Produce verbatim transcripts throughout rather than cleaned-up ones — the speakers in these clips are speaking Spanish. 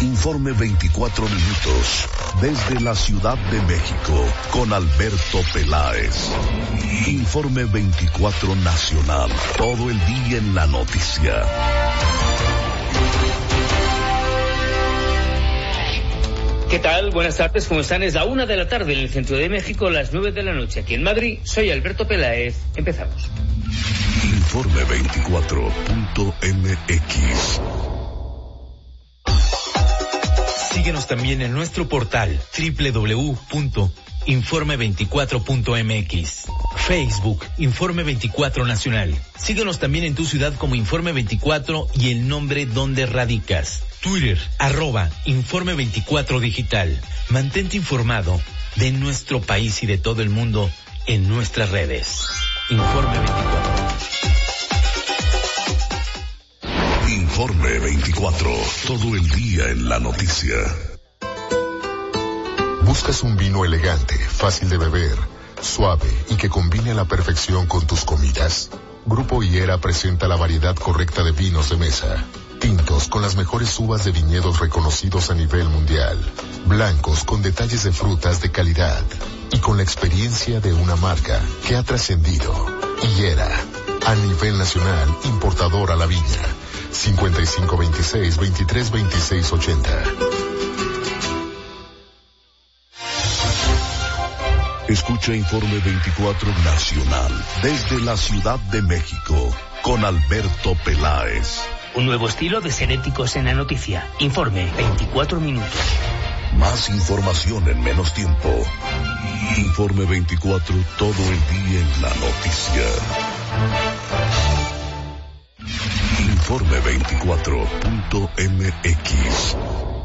Informe veinticuatro minutos desde la Ciudad de México con Alberto Peláez. Informe veinticuatro nacional, todo el día en la noticia. ¿Qué tal? Buenas tardes, ¿cómo están? Es la una de la tarde en el centro de México, las nueve de la noche aquí en Madrid. Soy Alberto Peláez. Empezamos. Informe veinticuatro punto m x. Síguenos también en nuestro portal doble u doble u doble u punto informe veinticuatro punto m x. Facebook, Informe veinticuatro Nacional. Síguenos también en tu ciudad como Informe veinticuatro y el nombre donde radicas. Twitter, arroba Informe veinticuatro Digital. Mantente informado de nuestro país y de todo el mundo en nuestras redes. Informe veinticuatro. Informe veinticuatro, todo el día en la noticia. ¿Buscas un vino elegante, fácil de beber, suave y que combine a la perfección con tus comidas? Grupo Higuera presenta la variedad correcta de vinos de mesa. Tintos con las mejores uvas de viñedos reconocidos a nivel mundial. Blancos con detalles de frutas de calidad. Y con la experiencia de una marca que ha trascendido. Higuera, a nivel nacional, importador a la viña. cincuenta y cinco veintiséis, veintitrés veintiséis ochenta. Escucha Informe veinticuatro Nacional desde la Ciudad de México con Alberto Peláez. Un nuevo estilo de ser éticos en la noticia. Informe veinticuatro minutos. Más información en menos tiempo. Informe veinticuatro, todo el día en la noticia. Informe veinticuatro punto m x.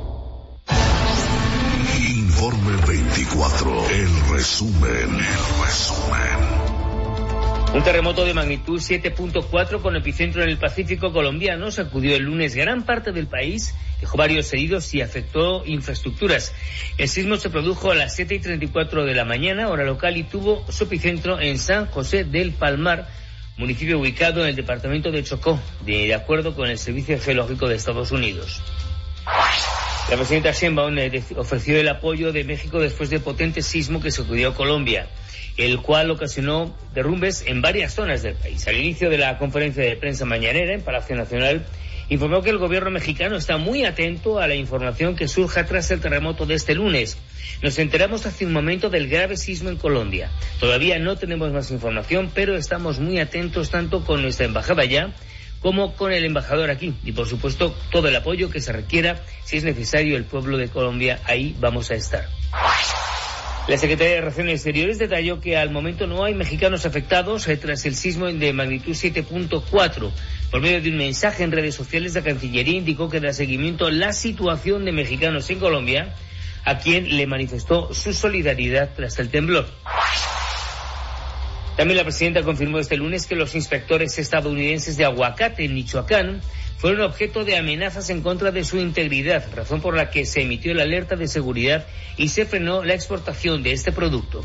Informe veinticuatro, el resumen, el resumen. Un terremoto de magnitud siete punto cuatro con epicentro en el Pacífico colombiano sacudió el lunes gran parte del país, dejó varios heridos y afectó infraestructuras. El sismo se produjo a las siete y treinta y cuatro de la mañana, hora local, y tuvo su epicentro en San José del Palmar, municipio ubicado en el departamento de Chocó, de acuerdo con el Servicio Geológico de Estados Unidos. La presidenta Sheinbaum ofreció el apoyo de México después del potente sismo que sacudió Colombia, el cual ocasionó derrumbes en varias zonas del país. Al inicio de la conferencia de prensa mañanera en Palacio Nacional, informó que el gobierno mexicano está muy atento a la información que surja tras el terremoto de este lunes. Nos enteramos hace un momento del grave sismo en Colombia. Todavía no tenemos más información, pero estamos muy atentos tanto con nuestra embajada allá como con el embajador aquí. Y por supuesto, todo el apoyo que se requiera, si es necesario, el pueblo de Colombia, ahí vamos a estar. La Secretaría de Relaciones Exteriores detalló que al momento no hay mexicanos afectados tras el sismo de magnitud siete punto cuatro. Por medio de un mensaje en redes sociales, la Cancillería indicó que da seguimiento a la situación de mexicanos en Colombia, a quien le manifestó su solidaridad tras el temblor. También la presidenta confirmó este lunes que los inspectores estadounidenses de aguacate en Michoacán fueron objeto de amenazas en contra de su integridad, razón por la que se emitió la alerta de seguridad y se frenó la exportación de este producto.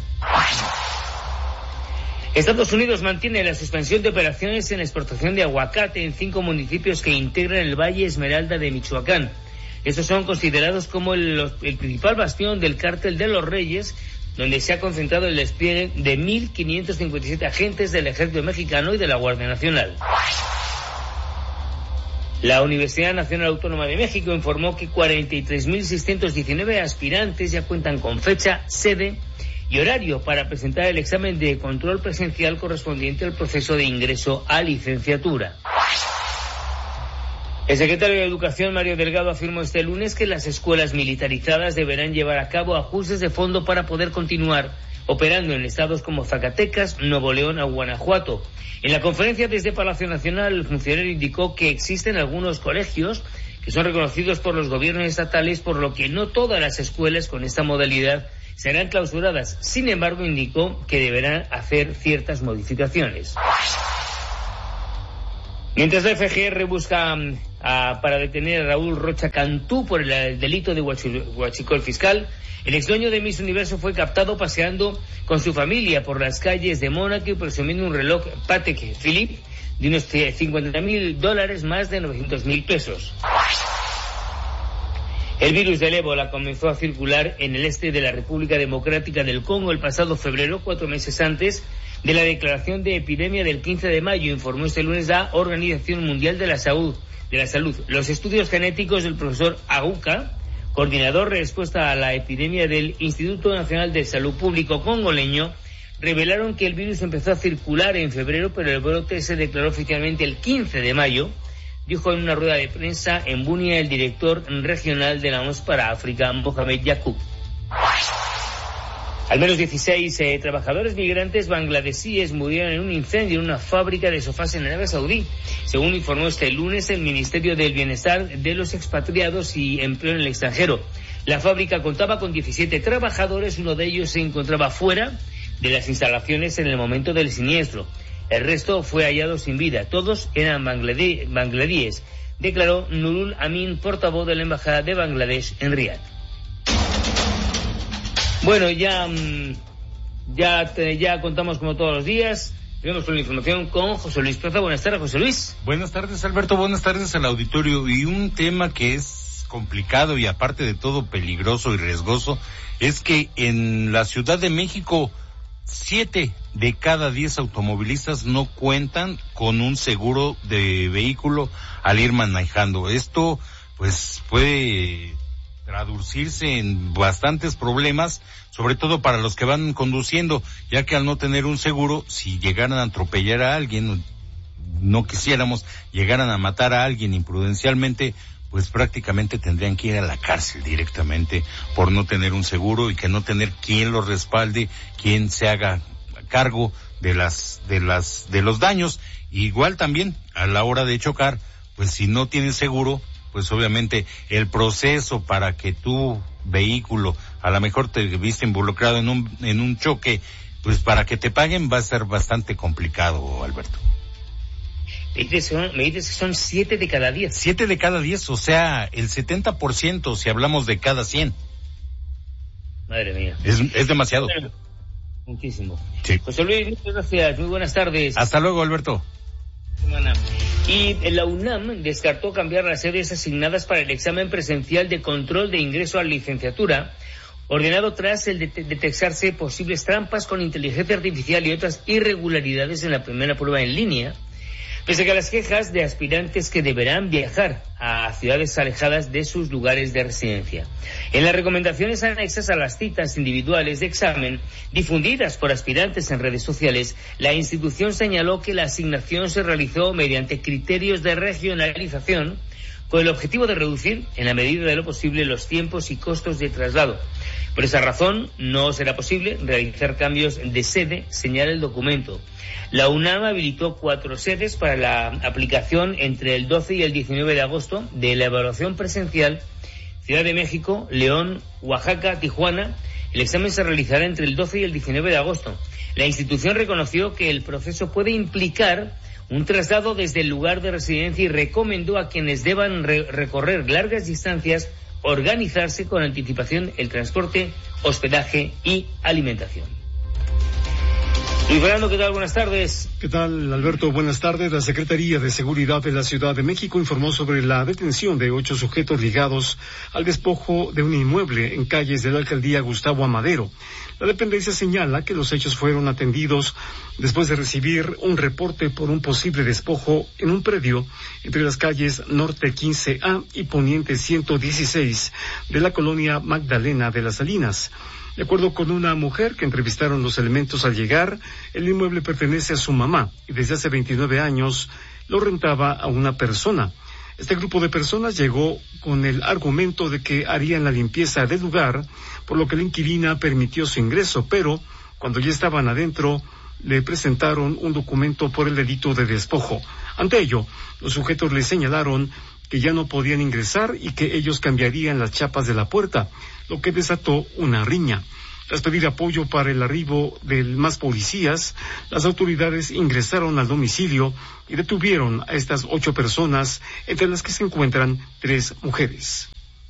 Estados Unidos mantiene la suspensión de operaciones en exportación de aguacate en cinco municipios que integran el Valle Esmeralda de Michoacán. Estos son considerados como el, el principal bastión del Cártel de los Reyes, donde se ha concentrado el despliegue de mil quinientos cincuenta y siete agentes del Ejército Mexicano y de la Guardia Nacional. La Universidad Nacional Autónoma de México informó que cuarenta y tres mil seiscientos diecinueve aspirantes ya cuentan con fecha, sede y horario para presentar el examen de control presencial correspondiente al proceso de ingreso a licenciatura. El secretario de Educación, Mario Delgado, afirmó este lunes que las escuelas militarizadas deberán llevar a cabo ajustes de fondo para poder continuar operando en estados como Zacatecas, Nuevo León o Guanajuato. En la conferencia desde Palacio Nacional, el funcionario indicó que existen algunos colegios que son reconocidos por los gobiernos estatales, por lo que no todas las escuelas con esta modalidad serán clausuradas. Sin embargo, indicó que deberán hacer ciertas modificaciones. Mientras la F G R busca uh, para detener a Raúl Rocha Cantú por el, el delito de huachicol fiscal, el ex dueño de Miss Universo fue captado paseando con su familia por las calles de Mónaco y presumiendo un reloj Patek Philippe de unos cincuenta mil dólares, más de novecientos mil pesos. El virus del ébola comenzó a circular en el este de la República Democrática del Congo el pasado febrero, cuatro meses antes de la declaración de epidemia del quince de mayo, informó este lunes la Organización Mundial de la Salud. De la Salud. Los estudios genéticos del profesor Aguka, coordinador de respuesta a la epidemia del Instituto Nacional de Salud Público congoleño, revelaron que el virus empezó a circular en febrero, pero el brote se declaró oficialmente el quince de mayo, dijo en una rueda de prensa en Bunia el director regional de la O M S para África, Mohamed Yacoub. Al menos dieciséis eh, trabajadores migrantes bangladesíes murieron en un incendio en una fábrica de sofás en Arabia Saudí, según informó este lunes el Ministerio del Bienestar de los Expatriados y Empleo en el Extranjero. La fábrica contaba con diecisiete trabajadores, uno de ellos se encontraba fuera de las instalaciones en el momento del siniestro. El resto fue hallado sin vida. Todos eran bangladí- bangladíes, declaró Nurul Amin, portavoz de la Embajada de Bangladesh en Riad. Bueno, ya, ya, ya contamos como todos los días. Tenemos con la información con José Luis Plaza. Buenas tardes, José Luis. Buenas tardes, Alberto. Buenas tardes al auditorio. Y un tema que es complicado y aparte de todo peligroso y riesgoso es que en la Ciudad de México siete de cada diez automovilistas no cuentan con un seguro de vehículo al ir manejando. Esto pues puede traducirse en bastantes problemas, sobre todo para los que van conduciendo, ya que al no tener un seguro, si llegaran a atropellar a alguien, no quisiéramos, llegaran a matar a alguien imprudencialmente, pues prácticamente tendrían que ir a la cárcel directamente por no tener un seguro y que no tener quien los respalde, quien se haga cargo de las, de las, de los daños. Igual también, a la hora de chocar, pues si no tienes seguro, pues obviamente el proceso para que tu vehículo, a lo mejor te viste involucrado en un, en un choque, pues para que te paguen va a ser bastante complicado, Alberto. Me dices, me dices que son siete de cada diez. Siete de cada diez, o sea, el setenta por ciento si hablamos de cada cien. Madre mía. Es, es demasiado. Bueno, muchísimo. Sí. José Luis, muchas gracias. Muy buenas tardes. Hasta luego, Alberto. Semana. Y la UNAM descartó cambiar las sedes asignadas para el examen presencial de control de ingreso a la licenciatura, ordenado tras el det- detectarse posibles trampas con inteligencia artificial y otras irregularidades en la primera prueba en línea, pese a las quejas de aspirantes que deberán viajar a ciudades alejadas de sus lugares de residencia. En las recomendaciones anexas a las citas individuales de examen difundidas por aspirantes en redes sociales, la institución señaló que la asignación se realizó mediante criterios de regionalización con el objetivo de reducir, en la medida de lo posible, los tiempos y costos de traslado. Por esa razón, no será posible realizar cambios de sede, señala el documento. La UNAM habilitó cuatro sedes para la aplicación entre el doce y el diecinueve de agosto de la evaluación presencial: Ciudad de México, León, Oaxaca, Tijuana. El examen se realizará entre el doce y el diecinueve de agosto. La institución reconoció que el proceso puede implicar un traslado desde el lugar de residencia y recomendó a quienes deban re- recorrer largas distancias organizarse con anticipación el transporte, hospedaje y alimentación. Luis Fernando, ¿qué tal? Buenas tardes. ¿Qué tal, Alberto? Buenas tardes. La Secretaría de Seguridad de la Ciudad de México informó sobre la detención de ocho sujetos ligados al despojo de un inmueble en calles de la alcaldía Gustavo Amadero. La dependencia señala que los hechos fueron atendidos después de recibir un reporte por un posible despojo en un predio entre las calles Norte quince A y Poniente ciento dieciséis de la colonia Magdalena de las Salinas. De acuerdo con una mujer que entrevistaron los elementos al llegar, el inmueble pertenece a su mamá y desde hace veintinueve años lo rentaba a una persona. Este grupo de personas llegó con el argumento de que harían la limpieza del lugar, por lo que la inquilina permitió su ingreso, pero cuando ya estaban adentro le presentaron un documento por el delito de despojo. Ante ello, los sujetos le señalaron que ya no podían ingresar y que ellos cambiarían las chapas de la puerta, lo que desató una riña. Tras pedir apoyo para el arribo de más policías, las autoridades ingresaron al domicilio y detuvieron a estas ocho personas, entre las que se encuentran tres mujeres.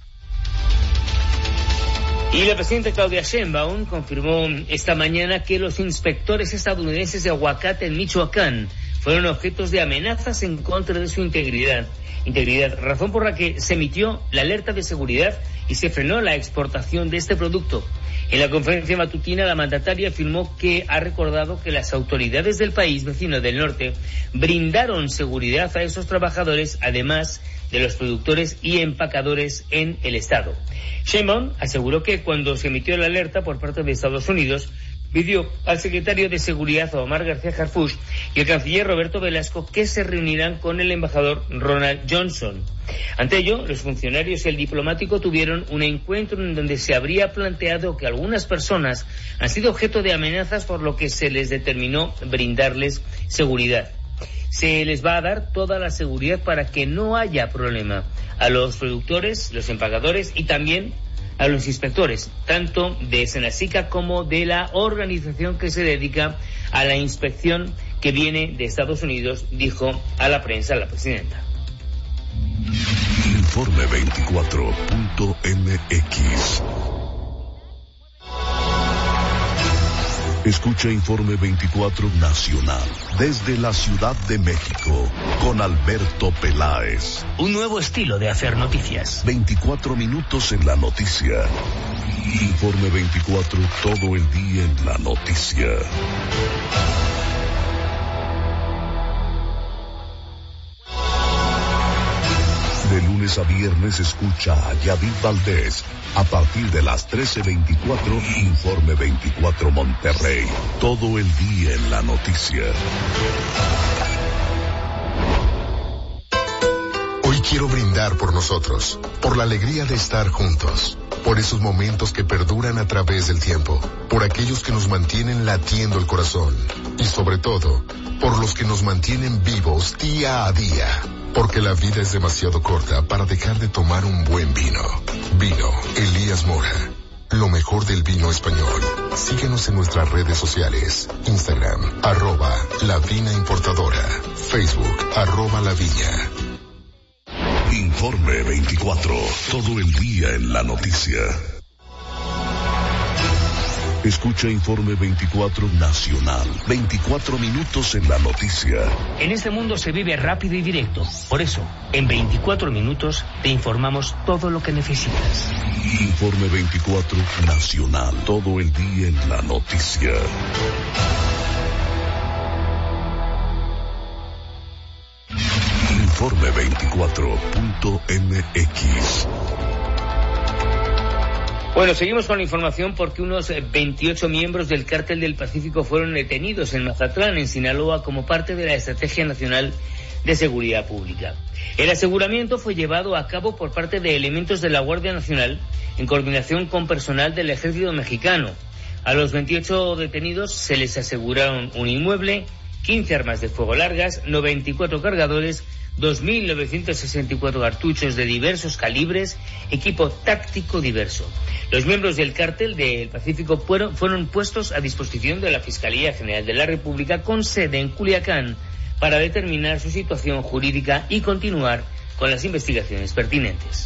Y la presidenta Claudia Sheinbaum confirmó esta mañana que los inspectores estadounidenses de aguacate en Michoacán fueron objetos de amenazas en contra de su integridad. Integridad, razón por la que se emitió la alerta de seguridad y se frenó la exportación de este producto. En la conferencia matutina, la mandataria afirmó que ha recordado que las autoridades del país vecino del norte brindaron seguridad a esos trabajadores, además de los productores y empacadores en el estado. Sheinbaum aseguró que cuando se emitió la alerta por parte de Estados Unidos, pidió al secretario de Seguridad, Omar García Harfuch, y el canciller Roberto Velasco que se reunirán con el embajador Ronald Johnson. Ante ello, los funcionarios y el diplomático tuvieron un encuentro en donde se habría planteado que algunas personas han sido objeto de amenazas, por lo que se les determinó brindarles seguridad. Se les va a dar toda la seguridad para que no haya problema a los productores, los empacadores y también a los inspectores, tanto de Senasica como de la organización que se dedica a la inspección que viene de Estados Unidos, dijo a la prensa la presidenta. Informe veinticuatro punto m x. Escucha Informe veinticuatro Nacional desde la Ciudad de México con Alberto Peláez. Un nuevo estilo de hacer noticias. veinticuatro minutos en la noticia. Informe veinticuatro, todo el día en la noticia. De lunes a viernes escucha a Yadid Valdés a partir de las trece veinticuatro, Informe veinticuatro Monterrey. Todo el día en la noticia. Hoy quiero brindar por nosotros, por la alegría de estar juntos, por esos momentos que perduran a través del tiempo, por aquellos que nos mantienen latiendo el corazón y sobre todo, por los que nos mantienen vivos día a día. Porque la vida es demasiado corta para dejar de tomar un buen vino. Vino Elías Mora. Lo mejor del vino español. Síguenos en nuestras redes sociales. Instagram, arroba La Vina Importadora. Facebook, arroba La Viña. Informe veinticuatro. Todo el día en la noticia. Escucha Informe veinticuatro Nacional. veinticuatro minutos en la noticia. En este mundo se vive rápido y directo. Por eso, en veinticuatro minutos te informamos todo lo que necesitas. Informe veinticuatro Nacional. Todo el día en la noticia. Informe veinticuatro punto m x. Bueno, seguimos con la información porque unos veintiocho miembros del Cártel del Pacífico fueron detenidos en Mazatlán, en Sinaloa, como parte de la Estrategia Nacional de Seguridad Pública. El aseguramiento fue llevado a cabo por parte de elementos de la Guardia Nacional en coordinación con personal del Ejército Mexicano. A los veintiocho detenidos se les aseguraron un inmueble, quince armas de fuego largas, noventa y cuatro cargadores, dos mil novecientos sesenta y cuatro cartuchos de diversos calibres, equipo táctico diverso. Los miembros del Cártel del Pacífico fueron, fueron puestos a disposición de la Fiscalía General de la República con sede en Culiacán para determinar su situación jurídica y continuar con las investigaciones pertinentes.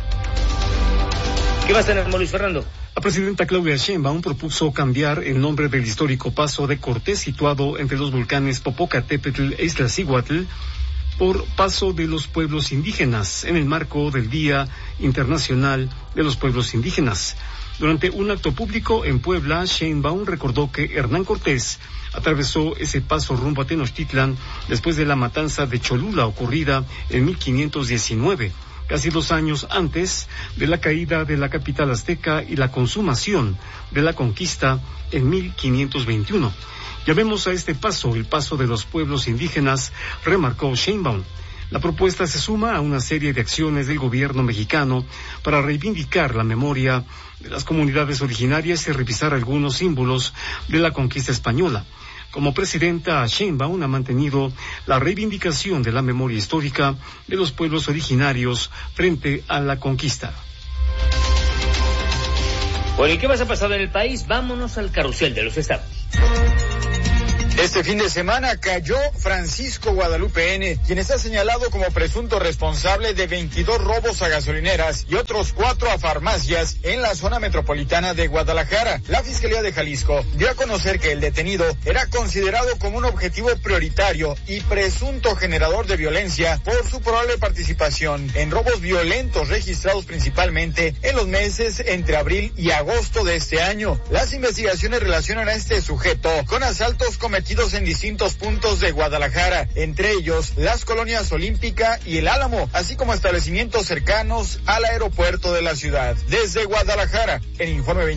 ¿Qué va a tener Luis Fernando? La presidenta Claudia Sheinbaum propuso cambiar el nombre del histórico Paso de Cortés situado entre los volcanes Popocatépetl e Iztaccíhuatl por Paso de los Pueblos Indígenas, en el marco del Día Internacional de los Pueblos Indígenas. Durante un acto público en Puebla, Sheinbaum recordó que Hernán Cortés atravesó ese paso rumbo a Tenochtitlan después de la matanza de Cholula ocurrida en mil quinientos diecinueve, casi dos años antes de la caída de la capital azteca y la consumación de la conquista en mil quinientos veintiuno. Llamemos a este paso el Paso de los Pueblos Indígenas, remarcó Sheinbaum. La propuesta se suma a una serie de acciones del gobierno mexicano para reivindicar la memoria de las comunidades originarias y revisar algunos símbolos de la conquista española. Como presidenta, Sheinbaum ha mantenido la reivindicación de la memoria histórica de los pueblos originarios frente a la conquista. Bueno, ¿y qué más ha pasado en el país? Vámonos al carrusel de los estados. Este fin de semana cayó Francisco Guadalupe N., quien está señalado como presunto responsable de veintidós robos a gasolineras y otros cuatro a farmacias en la zona metropolitana de Guadalajara. La Fiscalía de Jalisco dio a conocer que el detenido era considerado como un objetivo prioritario y presunto generador de violencia por su probable participación en robos violentos registrados principalmente en los meses entre abril y agosto de este año. Las investigaciones relacionan a este sujeto con asaltos cometidos en distintos puntos de Guadalajara, entre ellos las colonias Olímpica y El Álamo, así como establecimientos cercanos al aeropuerto de la ciudad. Desde Guadalajara, el informe